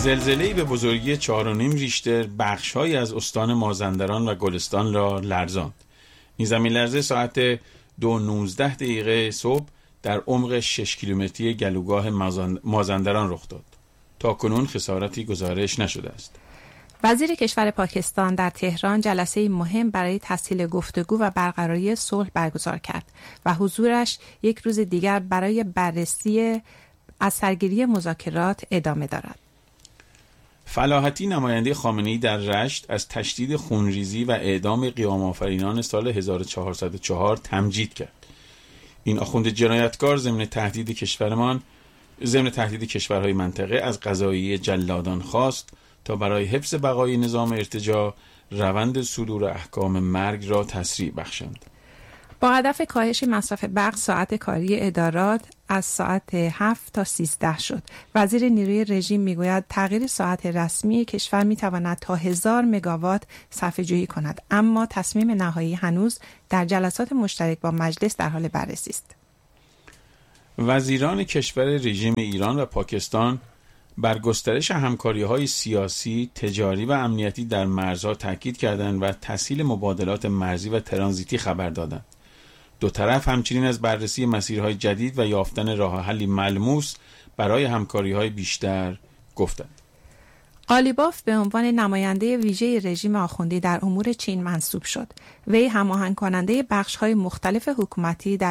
زلزله‌ای به بزرگی 4.5 ریشتر بخش‌هایی از استان مازندران و گلستان را لرزاند. این زمین لرزه ساعت 2:19 صبح در عمق 6 کیلومتری گلوگاه مازندران رخ داد. تاکنون خسارتی گزارش نشده است. وزیر کشور پاکستان در تهران جلسه مهم برای تسهیل گفتگو و برقراری صلح برگزار کرد و حضورش یک روز دیگر برای بررسی از سرگیری مذاکرات ادامه دارد. فلاحتی نماینده خامنه‌ای در رشت از تشدید خونریزی و اعدام قیام آفرینان سال 1404 تمجید کرد. این آخوند جنایتکار ضمن تهدید کشورهای منطقه از قضاییه جلادان خواست تا برای حفظ بقای نظام ارتجاع روند صدور احکام مرگ را تسریع بخشند. با هدف کاهش مصرف برق ساعت کاری ادارات از ساعت 7 تا 13 شد. وزیر نیروی رژیم میگوید تغییر ساعت رسمی کشور میتواند تا 1000 مگاوات صرفه‌جویی کند، اما تصمیم نهایی هنوز در جلسات مشترک با مجلس در حال بررسی است. وزیران کشور رژیم ایران و پاکستان بر گسترش همکاری‌های سیاسی، تجاری و امنیتی در مرزها تاکید کردند و تسهیل مبادلات مرزی و ترانزیتی خبر دادند. دو طرف همچنین از بررسی مسیرهای جدید و یافتن راه حلی ملموس برای همکاری‌های بیشتر گفتند. قالیباف به عنوان نماینده ویژه رژیم آخوندی در امور چین منصوب شد. وی هماهنگ کننده بخش‌های مختلف حکومتی در